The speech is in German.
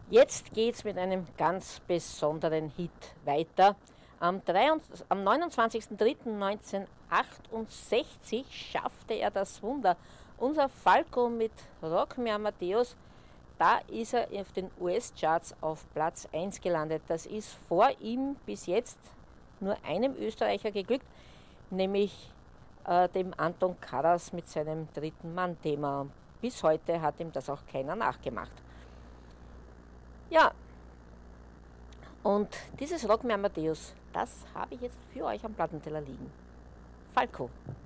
Jetzt geht's mit einem ganz besonderen Hit weiter. Am 29.03.1968 schaffte er das Wunder. Unser Falco mit Rock Me Amadeus, da ist er auf den US-Charts auf Platz 1 gelandet. Das ist vor ihm bis jetzt nur einem Österreicher geglückt, nämlich dem Anton Karas mit seinem dritten Mann-Thema. Bis heute hat ihm das auch keiner nachgemacht. Ja, und dieses Rock Me Amadeus, das habe ich jetzt für euch am Plattenteller liegen. Falco.